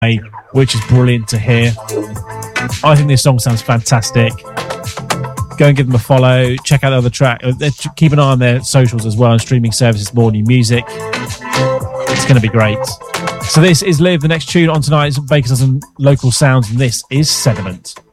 which is brilliant to hear. I think this song sounds fantastic. Go and give them a follow. Check out the other track. Keep an eye on their socials as well and streaming services, more new music. It's going to be great. So this is Live. The next tune on tonight is Baker's and Local Sounds, and this is Sediment.